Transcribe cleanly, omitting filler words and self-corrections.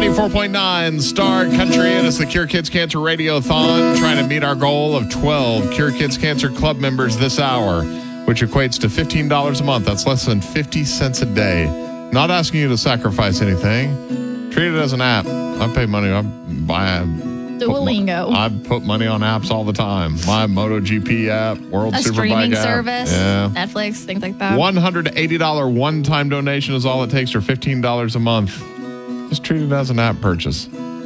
94.9 Star Country, and it's the Cure Kids Cancer Radiothon, trying to meet our goal of 12 Cure Kids Cancer Club members this hour, which equates to $15 a month. That's less than 50 cents a day. Not asking you to sacrifice anything. Treat it as an app. I pay money. Duolingo. I put money on apps all the time. My MotoGP app, World A Superbike streaming app. service, Yeah. Netflix, things like that. $180 one-time donation is all it takes, for $15 a month. Just treat it as an app purchase.